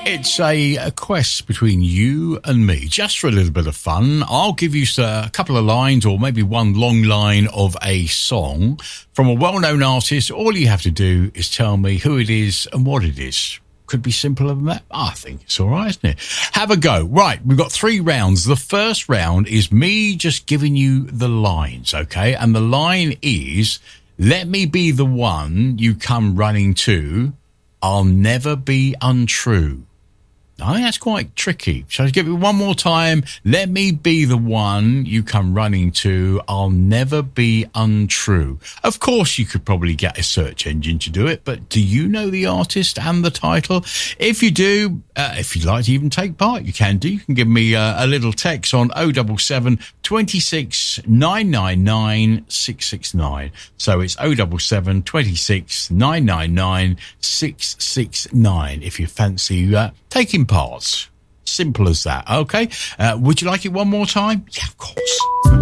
It's a quest between you and me, just for a little bit of fun. I'll give you a couple of lines or maybe one long line of a song from a well-known artist. All you have to do is tell me who it is and what it is. Could be simpler than that. I think it's all right, isn't it? Have a go. Right, we've got 3 rounds. The first round is me just giving you the lines, okay? And the line is, let me be the one you come running to. I'll never be untrue. I think that's quite tricky. Shall I give it one more time? Let me be the one you come running to. I'll never be untrue. Of course, you could probably get a search engine to do it, but do you know the artist and the title? If you do, if you'd like to even take part, you can do. You can give me a little text on 077 26 999 669. So it's 077 26 999 669 if you fancy taking parts. Simple as that. Okay. Would you like it one more time? Yeah, of course.